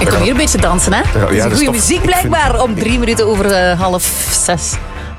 Ik kom hier een beetje dansen, hè? Dat is goede muziek blijkbaar om 3 minuten over 5:30.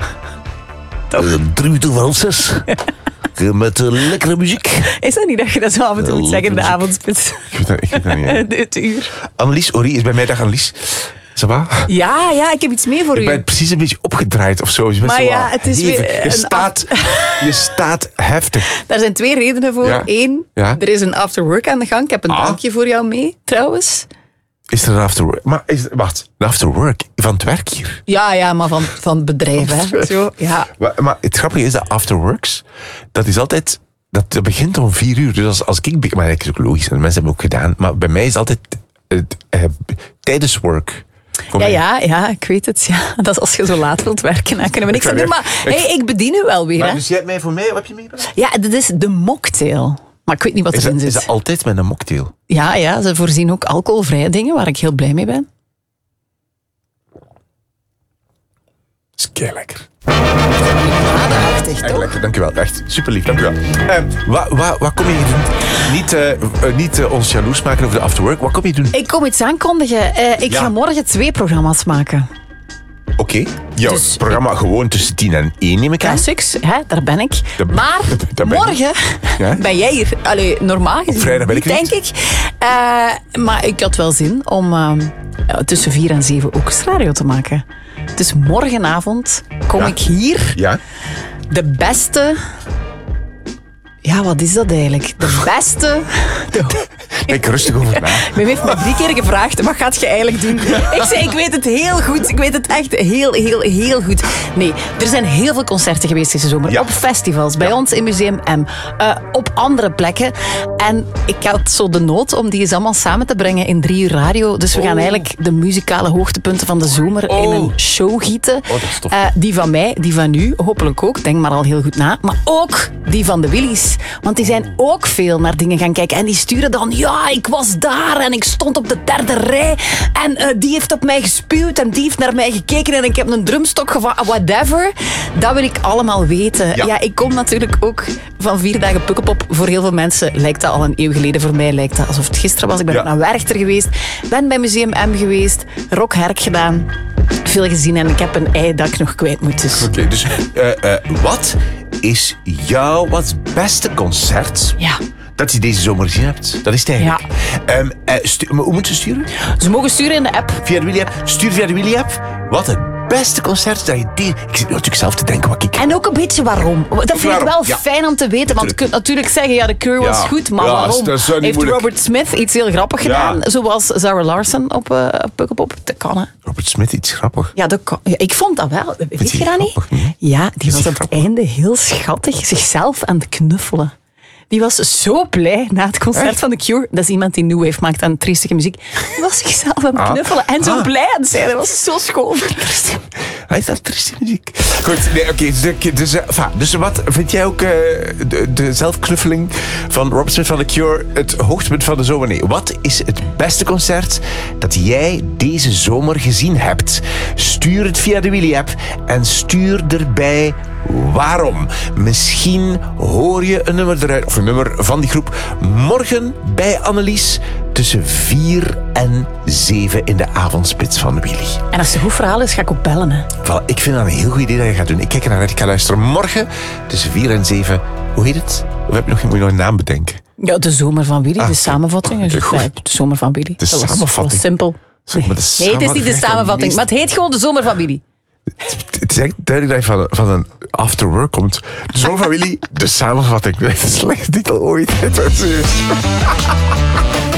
3 minuten over 5:30. Met lekkere muziek. Is dat niet dat je dat zo af en toe moet zeggen in de avondspits? Ik weet dat niet. Het uur. Annelies, Ori is bij mij dag Annelies. Ça va? Ja, ik heb iets mee voor u. Ik ben precies een beetje opgedraaid of zo. Je Maar ja, het is weer... Je staat heftig. Daar zijn 2 redenen voor. Ja. 1, er is een afterwork aan de gang. Ik heb een drankje voor jou mee, trouwens. Is er een afterwork? Maar wacht, een afterwork van het werk hier? Ja, maar van het bedrijf, hè. Zo, ja. Maar het grappige is dat afterworks, dat is altijd... Dat begint om 4 uur. Dus als ik... Maar dat is ook logisch, en de mensen hebben het ook gedaan. Maar bij mij is het altijd tijdens work. Ja, ik weet het. Ja. Dat is als je zo laat wilt werken, dan kunnen we niks aan doen. Maar ik bedien u wel weer. Maar hè. dus jij hebt mij voor mij, wat heb je meegebracht? Ja, dat is de mocktail. Maar ik weet niet wat erin zit. Is dat altijd met een mocktail? Ja, ze voorzien ook alcoholvrije dingen, waar ik heel blij mee ben. Dat is kei lekker. Limonade-achtig, toch? Lekker, dankjewel. Echt super lief, dankjewel. Wat kom je hier doen? Niet ons jaloers maken over de afterwork. Wat kom je doen? Ik kom iets aankondigen. Ik ga morgen 2 programma's maken. Oké. Jouw programma gewoon tussen 10 en 1 neem ik aan. Classics, daar ben ik. Maar daar ben morgen ben jij hier. Allee, normaal gezien. Op vrijdag ben ik denk ik. Maar ik had wel zin om tussen 4 en 7 ook radio te maken. Dus morgenavond kom ik hier. Ja. De beste... Ja, wat is dat eigenlijk? De beste... Denk rustig over na. Wim heeft me 3 keer gevraagd, wat gaat je eigenlijk doen? Ik zei, ik weet het heel goed. Ik weet het echt heel goed. Nee, er zijn heel veel concerten geweest deze zomer. Ja. Op festivals, bij ons in Museum M. Op andere plekken. En ik had zo de nood om die eens allemaal samen te brengen in 3 uur radio. Dus we gaan eigenlijk de muzikale hoogtepunten van de zomer in een show gieten. Dat is tof. Die van mij, die van u, hopelijk ook. Denk maar al heel goed na. Maar ook die van de Willys. Want die zijn ook veel naar dingen gaan kijken. En die sturen dan, ja, ik was daar en ik stond op de 3e rij. En die heeft op mij gespuwd en die heeft naar mij gekeken en ik heb een drumstok gevangen. Whatever. Dat wil ik allemaal weten. Ja, ik kom natuurlijk ook van 4 dagen Pukkelpop. Voor heel veel mensen lijkt dat al een eeuw geleden. Voor mij lijkt dat alsof het gisteren was. Ik ben naar Werchter geweest. Ben bij Museum M geweest. Rock Herk gedaan. Veel gezien en ik heb een ei dat ik nog kwijt moet. Dus. Oké, dus wat is jouw beste concert dat je deze zomer gezien hebt? Dat is het eigenlijk. Ja. Hoe moeten ze sturen? Ze mogen sturen in de app. Via de Willy-app. Stuur via de Willy-app. Wat het beste concert dat je deed. Ik zit natuurlijk zelf te denken wat ik... En ook een beetje waarom. Dat vind ik wel fijn om te weten. Want je kunt natuurlijk zeggen, de Cure was goed. Maar waarom? Heeft Robert Smith iets heel grappig gedaan? Zoals Zara Larsson op Pukkelpop. Dat kan, hè. Robert Smith iets grappig? Ja, dat kan. Ja, ik vond dat wel. Weet je dat niet? Ja, die was op het einde heel schattig zichzelf aan het knuffelen. Die was zo blij na het concert van The Cure. Dat is iemand die new wave maakt aan triestige muziek. Die was zichzelf aan het knuffelen en zo blij aan het zijn. Dat was zo schoon. Hij is dat triestige muziek. Goed, dus wat vind jij ook de zelfknuffeling van Robert Smith van The Cure het hoogtepunt van de zomer? Nee, wat is het beste concert dat jij deze zomer gezien hebt? Stuur het via de Willy-app en stuur erbij waarom. Misschien hoor je een nummer eruit, of een nummer van die groep, morgen bij Annelies tussen 4 en 7 in de avondspits van Willy. En als het een goed verhaal is, ga ik ook bellen. Hè. Voilà, ik vind dat een heel goed idee dat je gaat doen. Ik kijk er naar uit. Ik ga luisteren morgen tussen 4 en 7. Hoe heet het? Of moet je nog een naam bedenken? Ja, de zomer van Willy, de samenvatting. De zomer van Willy. De samenvatting? Dat is simpel. Nee, het is niet de samenvatting, maar het heet gewoon de zomer van Willy. Het is echt duidelijk dat je van een afterwork komt. De zomer van Willy, de samenvatting. Dat is de slechtste titel ooit. Het wordt serieus.